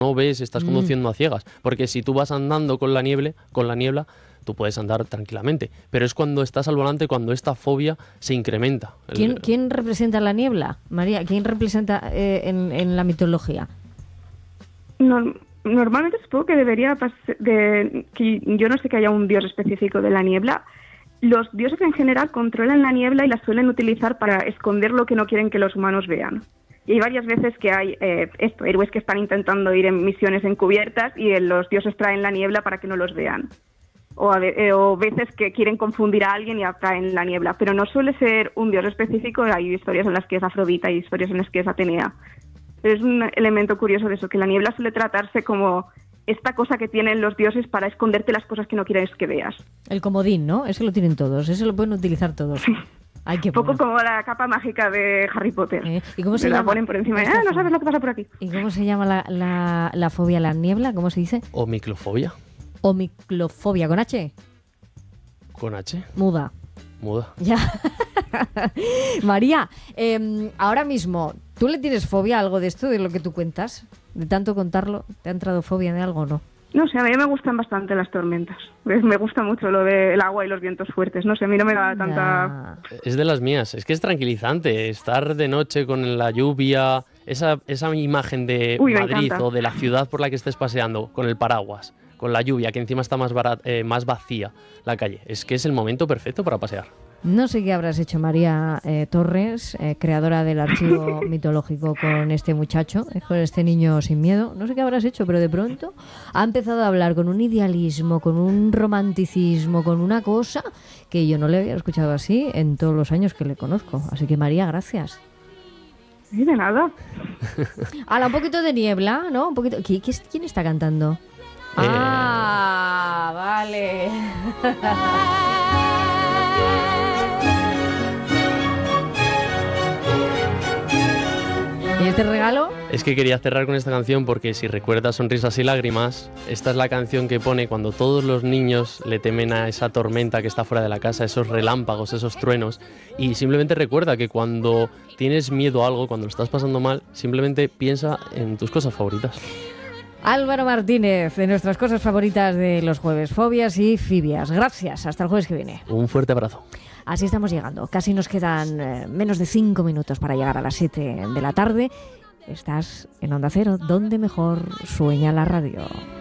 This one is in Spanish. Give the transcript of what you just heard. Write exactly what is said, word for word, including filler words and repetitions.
no ves, estás Mm. conduciendo a ciegas. Porque si tú vas andando con la niebla, con la niebla, tú puedes andar tranquilamente. Pero es cuando estás al volante cuando esta fobia se incrementa. El- ¿Quién, quién representa la niebla, María? ¿Quién representa eh, en, en la mitología? No- normalmente supongo que debería pas- de que yo no sé que haya un dios específico de la niebla. Los dioses en general controlan la niebla y la suelen utilizar para esconder lo que no quieren que los humanos vean. Y hay varias veces que hay eh, esto, héroes que están intentando ir en misiones encubiertas y eh, los dioses traen la niebla para que no los vean. O, a ve- eh, o veces que quieren confundir a alguien y atraen la niebla. Pero no suele ser un dios específico, hay historias en las que es Afrodita y historias en las que es Atenea. Es un elemento curioso de eso, que la niebla suele tratarse como esta cosa que tienen los dioses para esconderte las cosas que no quieres que veas. El comodín, ¿no? Ese lo tienen todos, ese lo pueden utilizar todos. Ay, qué Un poco bueno. como la capa mágica de Harry Potter. ¿Eh? ¿Y cómo se Me la llama? ponen por encima y, esta ah, no fobia? sabes lo que pasa por aquí. ¿Y cómo se llama la, la, la fobia a la niebla? ¿Cómo se dice? O miclofobia, Omiclofobia, ¿con H? con H, Muda. muda. Ya. María, eh, ahora mismo, ¿tú le tienes fobia a algo de esto, de lo que tú cuentas? De tanto contarlo, ¿te ha entrado fobia de algo o no? No sé, a mí me gustan bastante las tormentas. Pues me gusta mucho lo del agua y los vientos fuertes. No sé, a mí no me da tanta... Ya. Es de las mías. Es que es tranquilizante estar de noche con la lluvia, esa, esa imagen de Uy, me Madrid encanta. o de la ciudad por la que estés paseando, con el paraguas, con la lluvia, que encima está más, barat- eh, más vacía la calle. Es que es el momento perfecto para pasear. No sé qué habrás hecho, María eh, Torres, eh, creadora del archivo mitológico, con este muchacho, eh, con este niño sin miedo. No sé qué habrás hecho, pero de pronto ha empezado a hablar con un idealismo, con un romanticismo, con una cosa que yo no le había escuchado así en todos los años que le conozco. Así que, María, gracias. Y de nada. Hala, un poquito de niebla, ¿no? Un poquito. ¿Qui- qui- ¿Quién está cantando? Eh. Ah, vale. ¿Y este regalo? Es que quería cerrar con esta canción porque si recuerdas Sonrisas y Lágrimas, esta es la canción que pone cuando todos los niños le temen a esa tormenta que está fuera de la casa, esos relámpagos, esos truenos. Y simplemente recuerda que cuando tienes miedo a algo, cuando lo estás pasando mal, simplemente piensa en tus cosas favoritas. Álvaro Martínez, de nuestras cosas favoritas de los jueves, fobias y fibias. Gracias, hasta el jueves que viene. Un fuerte abrazo. Así estamos llegando. Casi nos quedan eh, menos de cinco minutos para llegar a las siete de la tarde. Estás en Onda Cero, donde mejor sueña la radio.